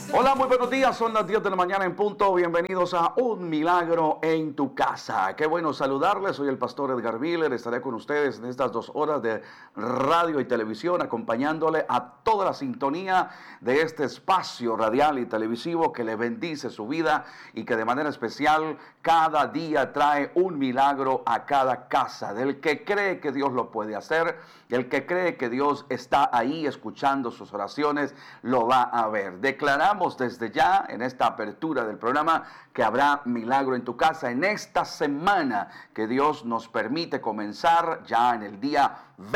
Hola, muy buenos días, son las 10 de la mañana en punto, bienvenidos a Un Milagro en tu Casa. Qué bueno saludarles, soy el pastor Edgar Miller, estaré con ustedes en estas 2 horas de radio y televisión, acompañándole a toda la sintonía de este espacio radial y televisivo que le bendice su vida y que de manera especial cada día trae un milagro a cada casa, del que cree que Dios lo puede hacer, del que cree que Dios está ahí escuchando sus oraciones, lo va a ver. Declaramos desde ya en esta apertura del programa que habrá milagro en tu casa en esta semana que Dios nos permite comenzar ya en el día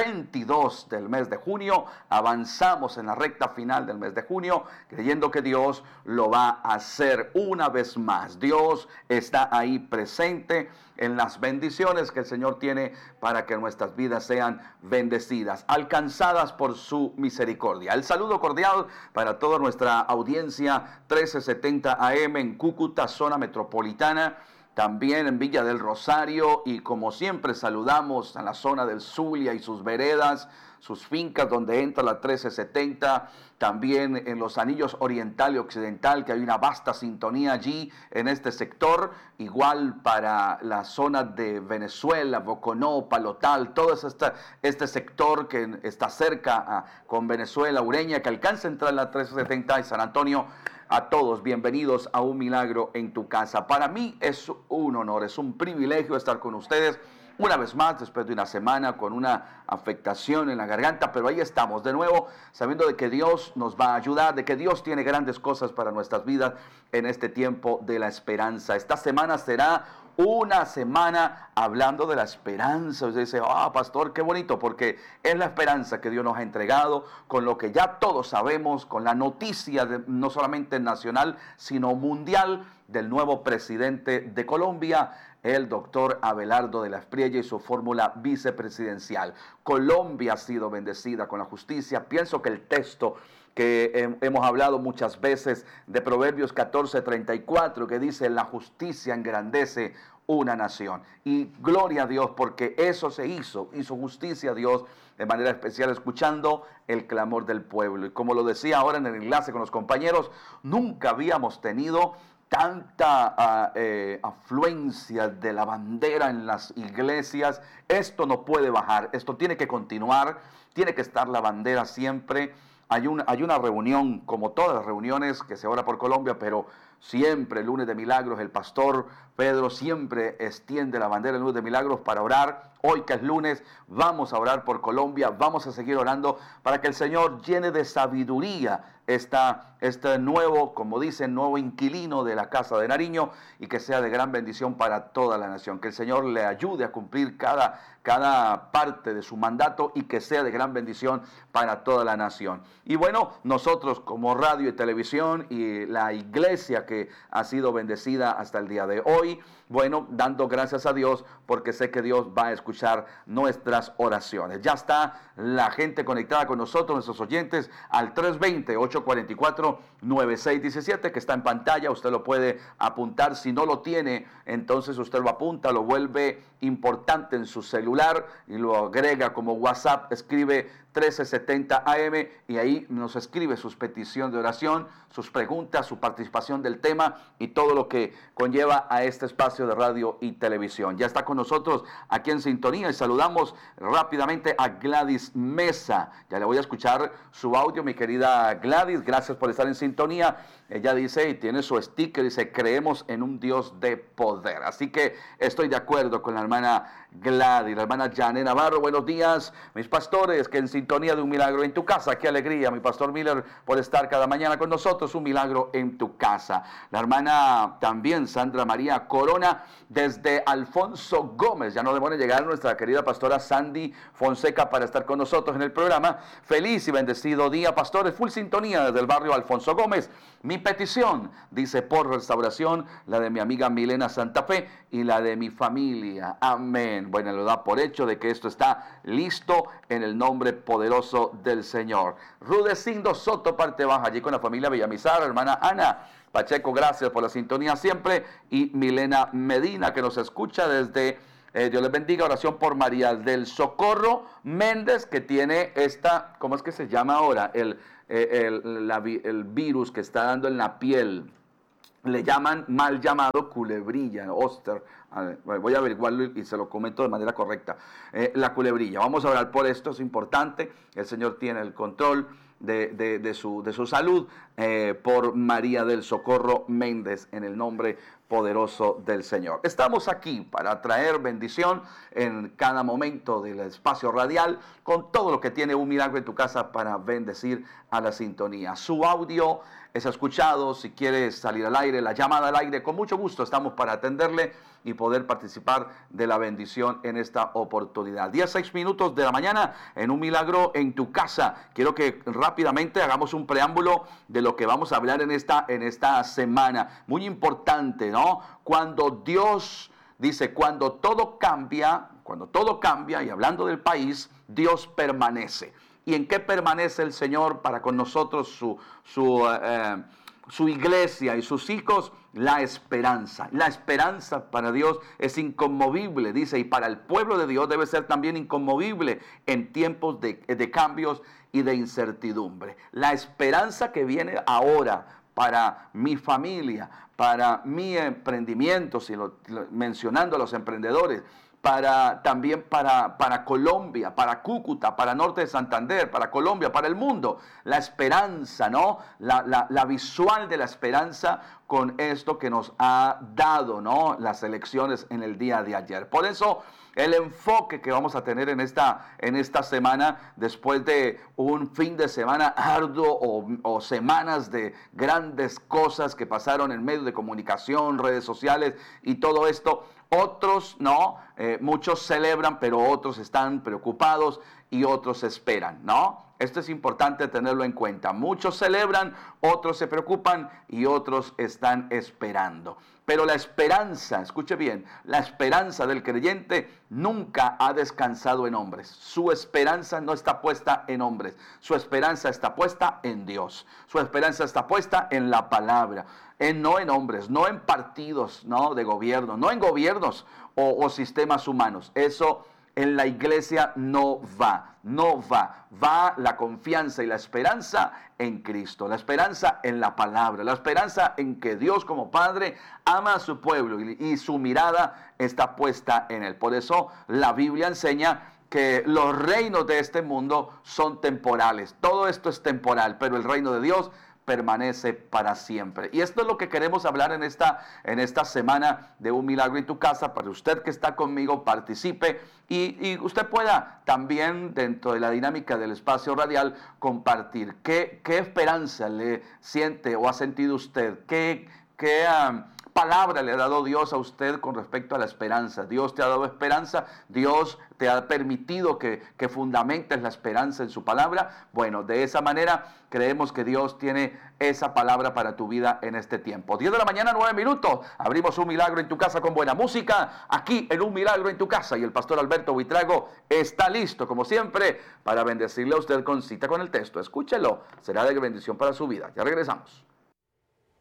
22 del mes de junio. Avanzamos en la recta final del mes de junio creyendo que Dios lo va a hacer una vez más. Dios está ahí presente en las bendiciones que el Señor tiene para que nuestras vidas sean bendecidas, alcanzadas por su misericordia. El saludo cordial para toda nuestra audiencia 1370 AM en Cúcuta, zona metropolitana, también en Villa del Rosario, y como siempre saludamos a la zona del Zulia y sus veredas, sus fincas donde entra la 1370, también en los anillos oriental y occidental, que hay una vasta sintonía allí en este sector, igual para la zona de Venezuela, Boconó, Palotal, todo este sector que está cerca con Venezuela, Ureña, que alcanza a entrar la 1370 y San Antonio. A todos, bienvenidos a Un Milagro en tu Casa. Para mí es un honor, es un privilegio estar con ustedes una vez más, después de una semana con una afectación en la garganta, pero ahí estamos de nuevo, sabiendo de que Dios nos va a ayudar, de que Dios tiene grandes cosas para nuestras vidas en este tiempo de la esperanza. Esta semana será una semana hablando de la esperanza. Usted dice, pastor, qué bonito, porque es la esperanza que Dios nos ha entregado, con lo que ya todos sabemos, con la noticia no solamente nacional, sino mundial, del nuevo presidente de Colombia, el doctor Abelardo de la Espriella, y su fórmula vicepresidencial. Colombia ha sido bendecida con la justicia. Pienso que el texto que hemos hablado muchas veces de Proverbios 14:34, que dice, la justicia engrandece una nación. Y gloria a Dios, porque eso se hizo justicia a Dios de manera especial, escuchando el clamor del pueblo. Y como lo decía ahora en el enlace con los compañeros, nunca habíamos tenido tanta afluencia de la bandera en las iglesias. Esto no puede bajar, esto tiene que continuar, tiene que estar la bandera siempre. Hay una reunión, como todas las reuniones que se ora por Colombia, pero siempre el lunes de milagros, el pastor Pedro siempre extiende la bandera el lunes de milagros para orar. Hoy que es lunes, vamos a orar por Colombia, vamos a seguir orando para que el Señor llene de sabiduría este nuevo, como dicen, nuevo inquilino de la Casa de Nariño, y que sea de gran bendición para toda la nación. Que el Señor le ayude a cumplir cada parte de su mandato y que sea de gran bendición para toda la nación. Y bueno, nosotros como radio y televisión y la iglesia que ha sido bendecida hasta el día de hoy, bueno, dando gracias a Dios, porque sé que Dios va a escuchar nuestras oraciones. Ya está la gente conectada con nosotros, nuestros oyentes, al 320-844-9617, que está en pantalla. Usted lo puede apuntar. Si no lo tiene, entonces usted lo apunta, lo vuelve importante en su celular y lo agrega como WhatsApp. Escribe 1370 AM y ahí nos escribe sus peticiones de oración, sus preguntas, su participación del tema y todo lo que conlleva a este espacio de radio y televisión. Ya está con nosotros aquí en sintonía, y saludamos rápidamente a Gladys Mesa. Ya le voy a escuchar su audio, mi querida Gladys. Gracias por estar en sintonía. Ella dice, y tiene su sticker, dice, creemos en un Dios de poder. Así que estoy de acuerdo con la hermana Gladys. La hermana Janet Navarro, buenos días, mis pastores, que en sintonía de Un Milagro en tu Casa. Qué alegría, mi pastor Miller, por estar cada mañana con nosotros. Un milagro en tu casa. La hermana también Sandra María Corona, desde Alfonso Gómez. Ya no demora en llegar nuestra querida pastora Sandy Fonseca para estar con nosotros en el programa. Feliz y bendecido día, pastores. Full sintonía desde el barrio Alfonso Gómez. Mi petición, dice, por restauración, la de mi amiga Milena Santa Fe y la de mi familia. Amén. Bueno, lo da por hecho de que esto está listo en el nombre poderoso del Señor. Rudecindo Soto, parte baja, allí con la familia Villamizar, hermana Ana Pacheco, gracias por la sintonía siempre. Y Milena Medina, que nos escucha desde Dios les bendiga. Oración por María del Socorro Méndez, que tiene esta, ¿cómo es que se llama ahora? el virus que está dando en la piel. Le llaman mal llamado culebrilla, Oster. Voy a averiguarlo y se lo comento de manera correcta. La culebrilla. Vamos a hablar por esto, es importante. El Señor tiene el control de su salud, por María del Socorro Méndez, en el nombre poderoso del Señor. Estamos aquí para traer bendición en cada momento del espacio radial, con todo lo que tiene Un Milagro en tu Casa para bendecir a la sintonía. Su audio es escuchado. Si quieres salir al aire, la llamada al aire, con mucho gusto estamos para atenderle y poder participar de la bendición en esta oportunidad. 16 minutos de la mañana en Un Milagro en tu Casa. Quiero que rápidamente hagamos un preámbulo de lo que vamos a hablar en esta semana. Muy importante, ¿no? Cuando Dios dice, cuando todo cambia, y hablando del país, Dios permanece. ¿Y en qué permanece el Señor para con nosotros, su iglesia y sus hijos? La esperanza. La esperanza para Dios es inconmovible, dice, y para el pueblo de Dios debe ser también inconmovible en tiempos de cambios y de incertidumbre. La esperanza que viene ahora para mi familia, para mi emprendimiento, mencionando a los emprendedores, también para Colombia, para Cúcuta, para Norte de Santander, para Colombia, para el mundo. La esperanza, ¿no? La visual de la esperanza con esto que nos ha dado, ¿no? Las elecciones en el día de ayer. Por eso el enfoque que vamos a tener en esta semana, después de un fin de semana arduo o semanas de grandes cosas que pasaron en medios de comunicación, redes sociales y todo esto. Otros no, muchos celebran, pero otros están preocupados y otros esperan, ¿no? Esto es importante tenerlo en cuenta. Muchos celebran, otros se preocupan y otros están esperando. Pero la esperanza, escuche bien, la esperanza del creyente nunca ha descansado en hombres. Su esperanza no está puesta en hombres. Su esperanza está puesta en Dios. Su esperanza está puesta en la palabra. No en hombres, no en partidos, ¿no?, de gobierno, no en gobiernos o sistemas humanos. Eso en la iglesia no va. Va la confianza y la esperanza en Cristo, la esperanza en la palabra, la esperanza en que Dios como Padre ama a su pueblo y su mirada está puesta en Él. Por eso la Biblia enseña que los reinos de este mundo son temporales. Todo esto es temporal, pero el reino de Dios permanece para siempre. Y esto es lo que queremos hablar en esta semana de Un Milagro en tu Casa. Para usted que está conmigo, participe y usted pueda también, dentro de la dinámica del espacio radial, compartir qué esperanza le siente o ha sentido usted, qué palabra le ha dado Dios a usted con respecto a la esperanza. Dios te ha dado esperanza, Dios te ha permitido que fundamentes la esperanza en su palabra. Bueno, de esa manera creemos que Dios tiene esa palabra para tu vida en este tiempo. 10 de la mañana, 9 minutos. Abrimos Un Milagro en tu Casa con buena música, aquí en Un Milagro en tu Casa. Y el pastor Alberto Buitrago está listo, como siempre, para bendecirle a usted con cita con el texto. Escúchelo, será de bendición para su vida. Ya regresamos.